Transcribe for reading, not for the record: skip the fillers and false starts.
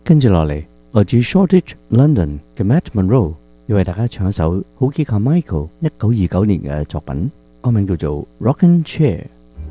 跟住落嚟，來自 Shoreditch London 嘅 Matt Monro 要為大家唱一首好基靠 Michael 1929年嘅作品，歌名叫做《Rockin' Chair》。